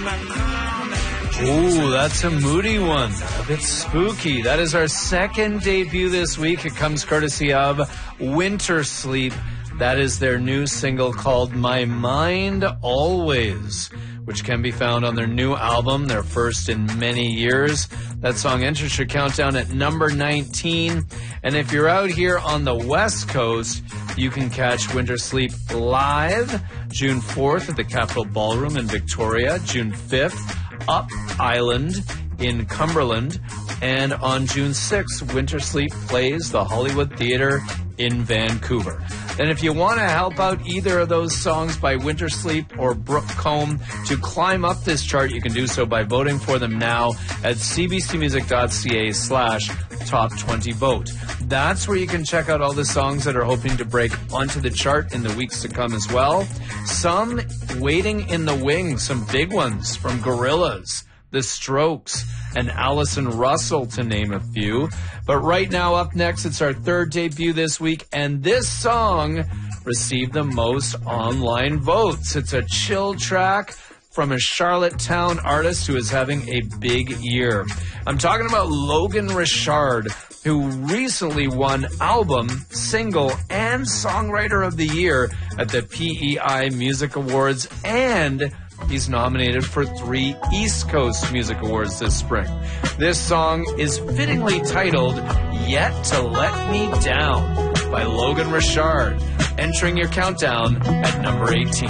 Ooh, that's a moody one. A bit spooky. That is our second debut this week. It comes courtesy of Winter Sleep. That is their new single called My Mind Always, which can be found on their new album, their first in many years. That song enters your countdown at number 19. And if you're out here on the West Coast, you can catch Winter Sleep live June 4th at the Capitol Ballroom in Victoria, June 5th, Up Island in Cumberland, and on June 6th, Winter Sleep plays the Hollywood Theatre in Vancouver. And if you want to help out either of those songs by Winter Sleep or Brooke Combe to climb up this chart, you can do so by voting for them now at cbcmusic.ca/top20vote. That's where you can check out all the songs that are hoping to break onto the chart in the weeks to come as well. Some waiting in the wings, some big ones from Gorillaz, The Strokes, and Allison Russell, to name a few. But right now, up next, it's our third debut this week, and this song received the most online votes. It's a chill track from a Charlottetown artist who is having a big year. I'm talking about Logan Richard, who recently won Album, Single, and Songwriter of the Year at the PEI Music Awards, and he's nominated for 3 East Coast Music Awards this spring. This song is fittingly titled Yet to Let Me Down by Logan Richard, entering your countdown at number 18.